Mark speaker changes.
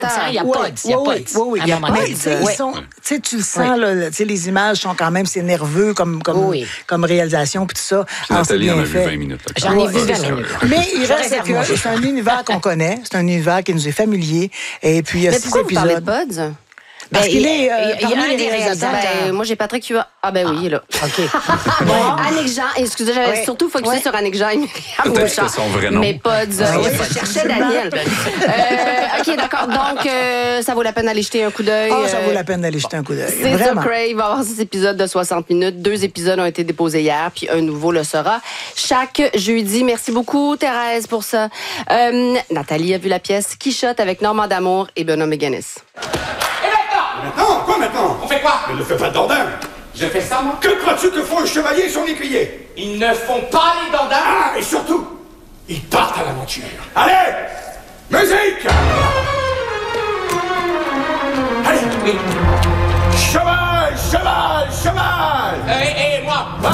Speaker 1: Il y a Pods.
Speaker 2: Oui,
Speaker 1: À un moment donné.
Speaker 2: mais tu le sens, là, tu sais, les images sont quand même, c'est nerveux comme réalisation, puis tout ça. Alors, c'est
Speaker 3: Nathalie en
Speaker 2: bien
Speaker 3: a vu
Speaker 2: fait.
Speaker 3: 20 minutes.
Speaker 1: J'en ai vu 20 minutes.
Speaker 2: Mais il
Speaker 1: Je
Speaker 2: reste
Speaker 1: réserve
Speaker 2: que
Speaker 1: mon jeu.
Speaker 2: c'est un univers qu'on connaît, c'est un univers qui nous est familier, et puis il y a
Speaker 4: Mais
Speaker 2: 6
Speaker 4: pourquoi vous parlez de
Speaker 2: épisodes.
Speaker 4: Pods?
Speaker 2: Parce qu'il est
Speaker 1: il y a
Speaker 2: parmi
Speaker 1: un
Speaker 2: les
Speaker 1: des
Speaker 2: réalisateurs.
Speaker 1: réalisateurs.
Speaker 4: Moi, j'ai Patrick Huard. Ah, ben oui, il est là.
Speaker 1: OK.
Speaker 4: Annick Jean. Excusez, j'avais surtout focusé sur Annick Jean et Myriam
Speaker 3: Peut-être
Speaker 4: Bouchard.
Speaker 3: que c'est son vrai nom.
Speaker 4: Mais Pods. Je cherchais Daniel. OK, d'accord. Donc, ça vaut la peine d'aller jeter un coup d'œil.
Speaker 2: Ah, ça vaut la peine d'aller jeter un coup d'œil.
Speaker 4: C'est ça,
Speaker 2: Vraiment.
Speaker 4: Crave va avoir 6 épisodes de 60 minutes. 2 épisodes ont été déposés hier, puis un nouveau le sera chaque jeudi. Merci beaucoup, Thérèse, pour ça. Nathalie a vu la pièce Quichotte avec Normand D'Amour et Benoît Méganis.
Speaker 5: Maintenant? Quoi maintenant?
Speaker 6: On fait quoi?
Speaker 5: Mais ne fais pas de dandin!
Speaker 6: Je fais ça, moi?
Speaker 5: Que crois-tu que font un chevalier et son écuyer?
Speaker 6: Ils ne font pas les dandins!
Speaker 5: Ah, et surtout, ils partent à l'aventure. Allez! Musique! Allez!
Speaker 6: Oui.
Speaker 5: Cheval, cheval, cheval!
Speaker 6: Et moi?